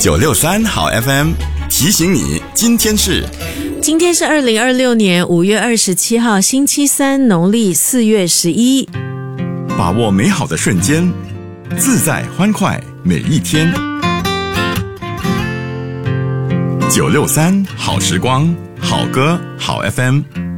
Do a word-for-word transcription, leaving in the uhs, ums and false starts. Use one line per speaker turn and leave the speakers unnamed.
九六三好 F M 提醒你，今天是
今天是二零二六年五月二十七号星期三，农历四月十一。
把握美好的瞬间，自在欢快每一天。九六三好时光，好歌好 F M。